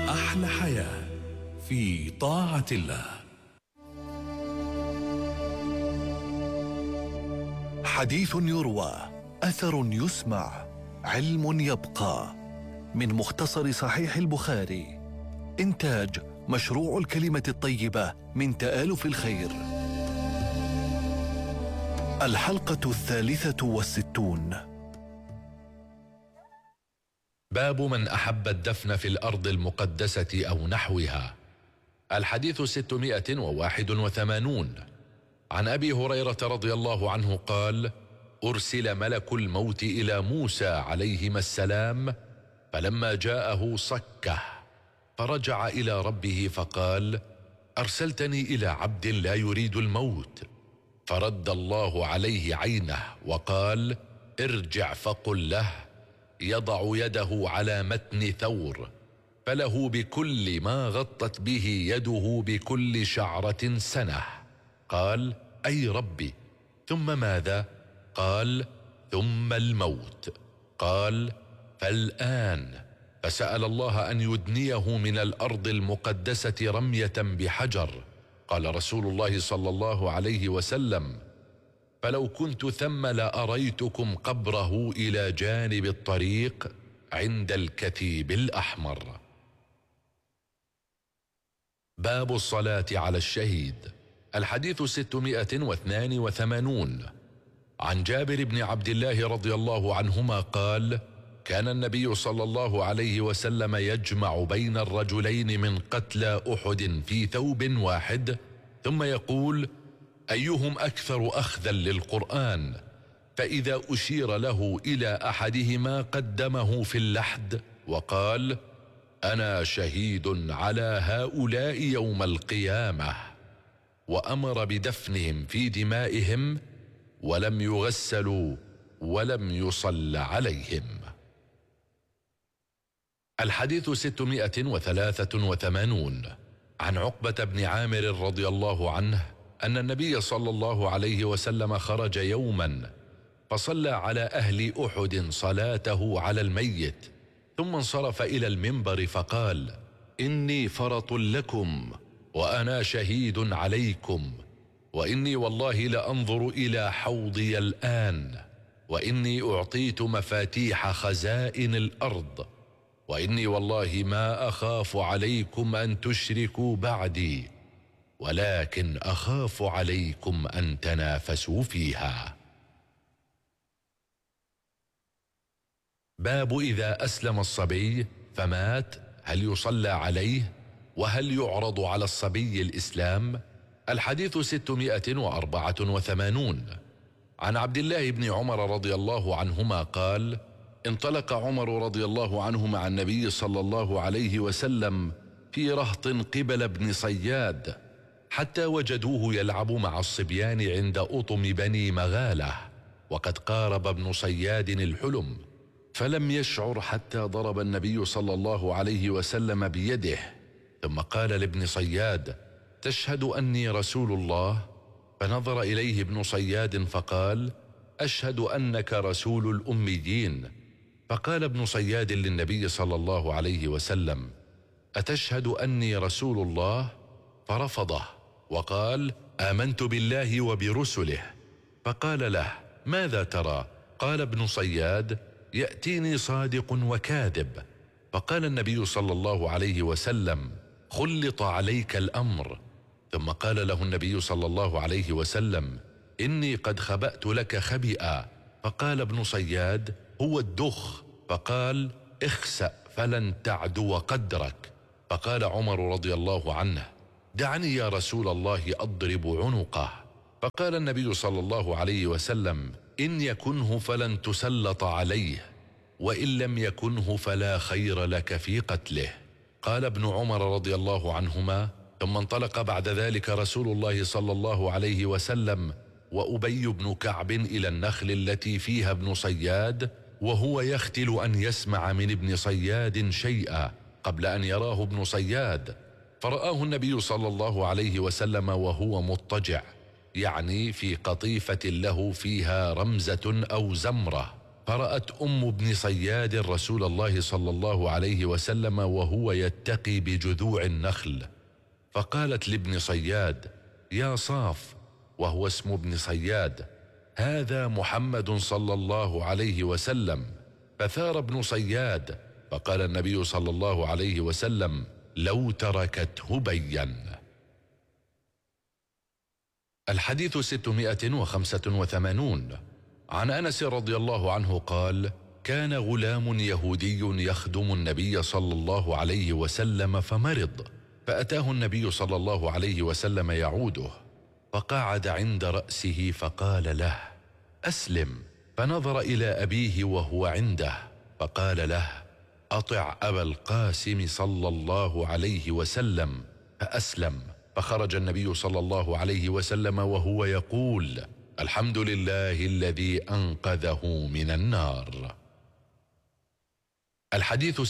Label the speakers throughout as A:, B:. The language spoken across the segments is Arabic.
A: أحلى حياة في طاعة الله.
B: حديث يروى، أثر يسمع، علم يبقى. من مختصر صحيح البخاري. إنتاج مشروع الكلمة الطيبة من تآلف الخير. الحلقة 63.
C: باب من أحب الدفن في الأرض المقدسة أو نحوها. الحديث 681. عن أبي هريرة رضي الله عنه قال: أرسل ملك الموت إلى موسى عليهما السلام، فلما جاءه صكه، فرجع إلى ربه فقال: أرسلتني إلى عبد لا يريد الموت. فرد الله عليه عينه وقال: ارجع فقل له يضع يده على متن ثور، فله بكل ما غطت به يده بكل شعرة سنة. قال: أي ربي، ثم ماذا؟ قال: ثم الموت. قال: فالآن. فسأل الله أن يدنيه من الأرض المقدسة رمية بحجر. قال رسول الله صلى الله عليه وسلم: فلو كنت ثم لأريتكم قبره إلى جانب الطريق عند الكثيب الأحمر. باب الصلاة على الشهيد. الحديث 682. عن جابر بن عبد الله رضي الله عنهما قال: كان النبي صلى الله عليه وسلم يجمع بين الرجلين من قتلى أحد في ثوب واحد، ثم يقول: أيهم أكثر أخذا للقرآن؟ فإذا أشير له إلى أحدهما قدمه في اللحد وقال: أنا شهيد على هؤلاء يوم القيامة، وأمر بدفنهم في دمائهم، ولم يغسلوا ولم يصل عليهم. الحديث 683. عن عقبة بن عامر رضي الله عنه أن النبي صلى الله عليه وسلم خرج يوما فصلى على أهل أحد صلاته على الميت، ثم انصرف إلى المنبر فقال: إني فرط لكم وأنا شهيد عليكم، وإني والله لأنظر إلى حوضي الآن، وإني أعطيت مفاتيح خزائن الأرض، وإني والله ما أخاف عليكم أن تشركوا بعدي، ولكن أخاف عليكم أن تنافسوا فيها. باب إذا أسلم الصبي فمات هل يصلى عليه؟ وهل يعرض على الصبي الإسلام؟ الحديث 684. عن عبد الله بن عمر رضي الله عنهما قال: انطلق عمر رضي الله عنه مع النبي صلى الله عليه وسلم في رهط قبل ابن صياد، حتى وجدوه يلعب مع الصبيان عند أطم بني مغالة، وقد قارب ابن صياد الحلم، فلم يشعر حتى ضرب النبي صلى الله عليه وسلم بيده، ثم قال لابن صياد: تشهد أني رسول الله؟ فنظر إليه ابن صياد فقال: أشهد أنك رسول الأميين. فقال ابن صياد للنبي صلى الله عليه وسلم: أتشهد أني رسول الله؟ فرفضه وقال: آمنت بالله وبرسله. فقال له: ماذا ترى؟ قال ابن صياد: يأتيني صادق وكاذب. فقال النبي صلى الله عليه وسلم: خلط عليك الأمر. ثم قال له النبي صلى الله عليه وسلم: إني قد خبأت لك خبئا. فقال ابن صياد: هو الدخ. فقال: اخسأ فلن تعدو قدرك. فقال عمر رضي الله عنه: دعني يا رسول الله أضرب عنقه. فقال النبي صلى الله عليه وسلم: إن يكنه فلن تسلط عليه، وإن لم يكنه فلا خير لك في قتله. قال ابن عمر رضي الله عنهما: ثم انطلق بعد ذلك رسول الله صلى الله عليه وسلم وأبي بن كعب إلى النخل التي فيها ابن صياد، وهو يختل أن يسمع من ابن صياد شيئا قبل أن يراه ابن صياد، فرآه النبي صلى الله عليه وسلم وهو مضطجع، يعني في قطيفة له فيها رمزة أو زمرة، فرأت أم ابن صياد رسول الله صلى الله عليه وسلم وهو يتقي بجذوع النخل، فقالت لابن صياد: يا صاف، وهو اسم ابن صياد، هذا محمد صلى الله عليه وسلم. فثار ابن صياد، فقال النبي صلى الله عليه وسلم: لو تركته بين. الحديث 685. عن أنس رضي الله عنه قال: كان غلام يهودي يخدم النبي صلى الله عليه وسلم فمرض، فأتاه النبي صلى الله عليه وسلم يعوده، فقعد عند رأسه فقال له: أسلم. فنظر إلى أبيه وهو عنده فقال له: أطع أبا القاسم صلى الله عليه وسلم، فأسلم. فخرج النبي صلى الله عليه وسلم وهو يقول: الحمد لله الذي أنقذه من النار. الحديث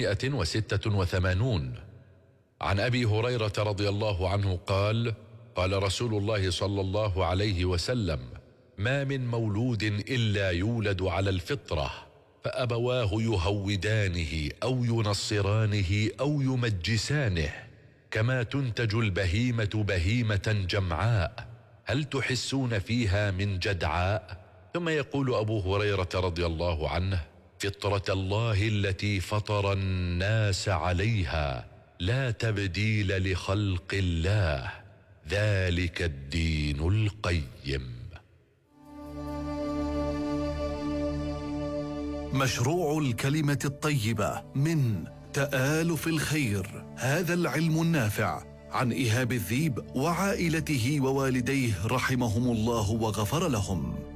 C: 686. عن أبي هريرة رضي الله عنه قال: قال رسول الله صلى الله عليه وسلم: ما من مولود إلا يولد على الفطرة، فأبواه يهودانه أو ينصرانه أو يمجسانه، كما تنتج البهيمة بهيمة جمعاء، هل تحسون فيها من جدعاء؟ ثم يقول أبو هريرة رضي الله عنه: فطرة الله التي فطر الناس عليها، لا تبديل لخلق الله، ذلك الدين القيم.
B: مشروع الكلمة الطيبة من تآلف الخير، هذا العلم النافع، عن إيهاب الذيب وعائلته ووالديه رحمهم الله وغفر لهم.